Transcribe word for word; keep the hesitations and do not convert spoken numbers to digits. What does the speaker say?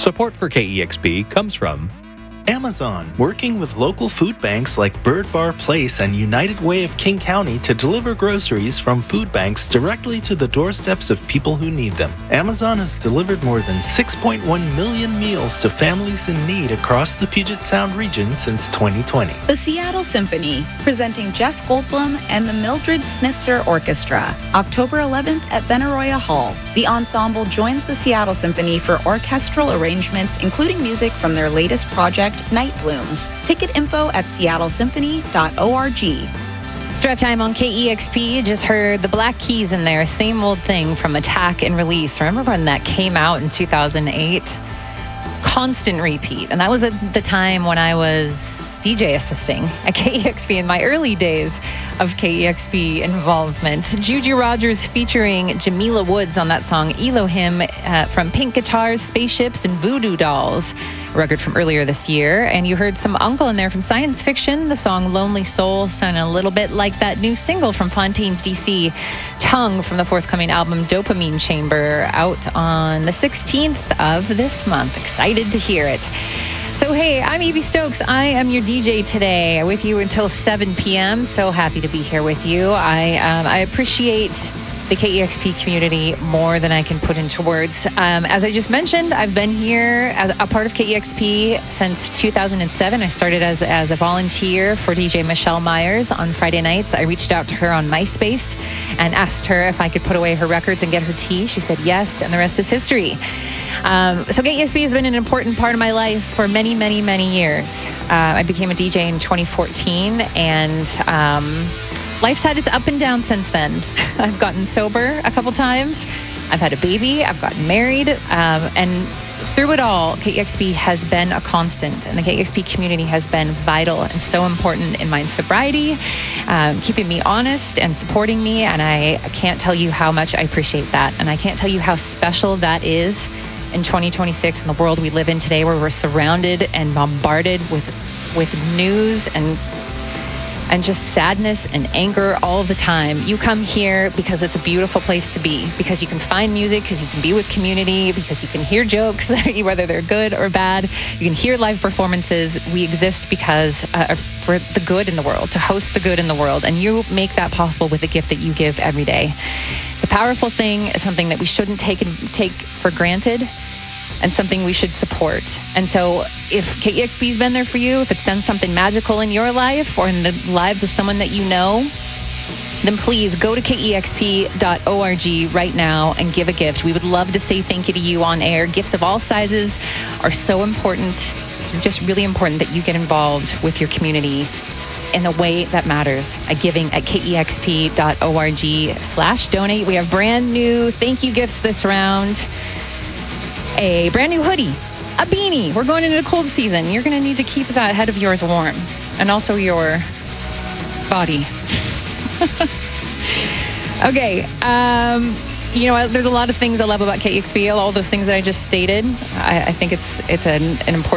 Support for K E X P comes from Amazon, working with local food banks like Bird Bar Place and United Way of King County to deliver groceries from food banks directly to the doorsteps of people who need them. Amazon has delivered more than six point one million meals to families in need across the Puget Sound region since twenty twenty. The Seattle Symphony, presenting Jeff Goldblum and the Mildred Snitzer Orchestra, October eleventh at Benaroya Hall. The ensemble joins the Seattle Symphony for orchestral arrangements, including music from their latest project, Night Blooms. Ticket info at seattle symphony dot org. It's drive time on K E X P. Just heard the Black Keys in there. Same old thing from Attack and Release. Remember when that came out in two thousand eight? Constant repeat. And that was at the time when I was D J assisting at K E X P in my early days of K E X P involvement. Juju Rogers featuring Jamila Woods on that song Elohim uh, from Pink Guitars, Spaceships, and Voodoo Dolls, a record from earlier this year. And you heard some Uncle in there from Science Fiction, the song Lonely Soul, sounding a little bit like that new single from Fontaines D C, Tongue, from the forthcoming album Dopamine Chamber, out on the sixteenth of this month. Excited to hear it. So, hey, I'm Evie Stokes. I am your D J today, with you until seven p.m. So happy to be here with you. I um, I appreciate the K E X P community more than I can put into words. Um, as I just mentioned, I've been here as a part of K E X P since two thousand seven. I started as, as a volunteer for D J Michelle Myers on Friday nights. I reached out to her on MySpace and asked her if I could put away her records and get her tea. She said yes, and the rest is history. Um, so K E X P has been an important part of my life for many, many, many years. Uh, I became a D J in twenty fourteen, and um, life's had its up and down since then. I've gotten sober a couple times. I've had a baby. I've gotten married. Um, and through it all, K E X P has been a constant, and the K E X P community has been vital and so important in my sobriety, um, keeping me honest and supporting me. And I, I can't tell you how much I appreciate that. And I can't tell you how special that is in twenty twenty-six, in the world we live in today, where we're surrounded and bombarded with with news and and just sadness and anger all the time. You come here because it's a beautiful place to be, because you can find music, because you can be with community, because you can hear jokes, whether they're good or bad. You can hear live performances. We exist because uh, for the good in the world, to host the good in the world, and you make that possible with the gift that you give every day. It's a powerful thing. It's something that we shouldn't take take for granted, and something we should support. And so if K E X P's been there for you, if it's done something magical in your life or in the lives of someone that you know, then please go to K E X P dot org right now and give a gift. We would love to say thank you to you on air. Gifts of all sizes are so important. It's just really important that you get involved with your community in the way that matters at giving at K E X P dot org slash donate. We have brand new thank you gifts this round. A brand new hoodie, a beanie. We're going into the cold season. You're going to need to keep that head of yours warm, and also your body. Okay. Um, you know, there's a lot of things I love about K E X P. All those things that I just stated. I, I think it's it's an, an important